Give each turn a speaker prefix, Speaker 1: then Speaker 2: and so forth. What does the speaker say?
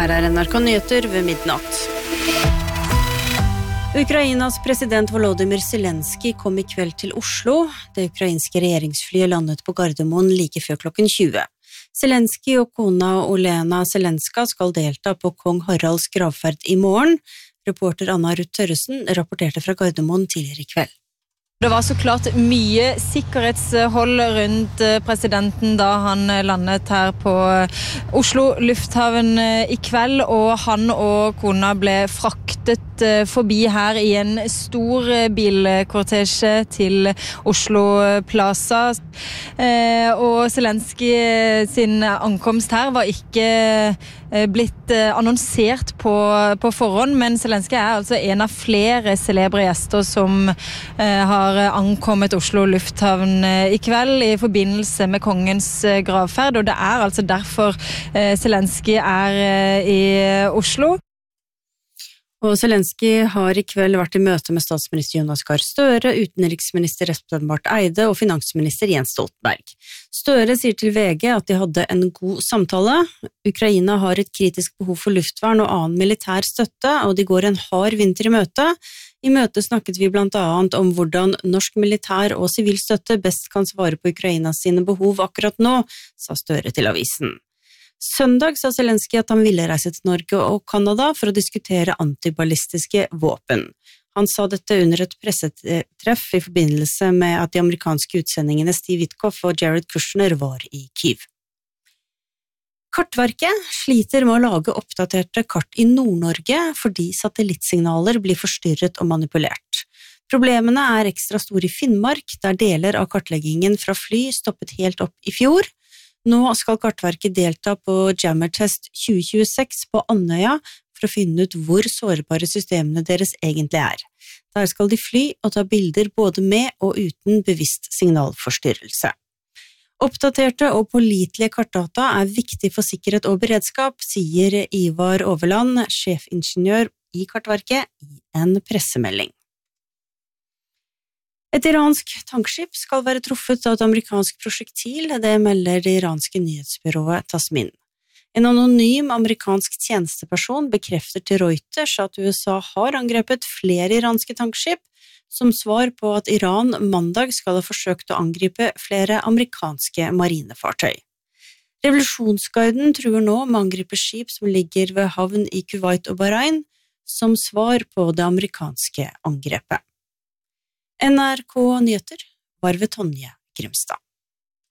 Speaker 1: Her NRK Nyheter ved midnatt. Ukrainas president Volodymyr Zelensky kom i kveld til Oslo. Det ukrainske regjeringsflyet landet på Gardermoen like før klokken 20. Zelensky og kona Olena Zelenska skal delta på kong Haralds gravferd i morgen. Reporter Anna Ruth Tørresen rapporterte fra Gardermoen tidligere i kveld.
Speaker 2: Det var så klart mye sikkerhetshold rundt presidenten da han landet her på Oslo lufthavn i kveld, og han og kona ble fraktet forbi her i en stor bilkortesje til Oslo Plaza. Og Zelensky sin ankomst her var ikke blitt annonsert på forhånd, men Zelensky er altså en av flere celebre gjester som har ankommet Oslo lufthavn i kveld i forbindelse med kongens gravferd, og det er altså derfor Zelensky er i Oslo.
Speaker 1: Og Zelensky har i kveld vært i møte med statsminister Jonas Gahr Støre, utenriksminister Espen Barth Eide og finansminister Jens Stoltenberg. Støre sier til VG at de hadde en god samtale. Ukraina har et kritisk behov for luftvern og annen militær støtte, og de går en hard vinter i møte. I møtet snakket vi blant annet om hvordan norsk militær og sivil støtte best kan svare på Ukrainas sine behov akkurat nå, sa Støre til avisen. Søndag sa Zelensky at han ville reise til Norge og Kanada for å diskutere antiballistiske våpen. Han sa dette under et pressetreff i forbindelse med at de amerikanske utsendingene Steve Witkoff og Jared Kushner var i Kyiv. Kartverket sliter med å lage oppdaterte kart i Nord-Norge fordi satellittsignaler blir forstyrret og manipulert. Problemene er ekstra store i Finnmark, der deler av kartleggingen fra fly stoppet helt opp i fjor. Nå skal Kartverket delta på Jammertest 2026 på Andøya for å finne ut hvor sårbare systemene deres egentlig er. Der skal de fly og ta bilder både med og uten bevisst signalforstyrrelse. Oppdaterte og pålitelige kartdata er viktig for sikkerhet og beredskap, sier Ivar Overland, sjefingeniør i Kartverket, i en pressemelding. Et iransk tankskip skal være truffet av et amerikansk prosjektil, det melder det iranske nyhetsbyrået Tasmin. En anonym amerikansk tjenesteperson bekrefter til Reuters at USA har angrepet flere iranske tankskip, som svar på at Iran mandag skal ha forsøkt å angripe flere amerikanske marinefartøy. Revolusjonsgarden truer nå med å angripe skip som ligger ved havn i Kuwait og Bahrain, som svar på det amerikanske angrepet. NRK Nyheter var ved Tonje Grimstad.